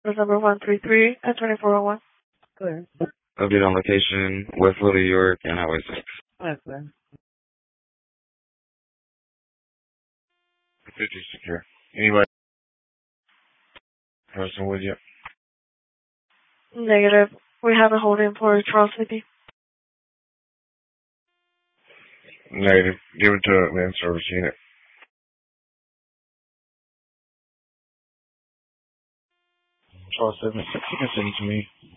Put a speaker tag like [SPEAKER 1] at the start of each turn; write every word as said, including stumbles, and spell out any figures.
[SPEAKER 1] number one three three and twenty-four oh one.
[SPEAKER 2] Clear.
[SPEAKER 3] Update on location, West Little York and Highway six.
[SPEAKER 2] That's clear.
[SPEAKER 4] fifty secure. Anybody? Person with you?
[SPEAKER 1] Negative. We have a holding for Charles City.
[SPEAKER 4] Negative. Give it to a man service unit. Charles seven six, you can send it to me.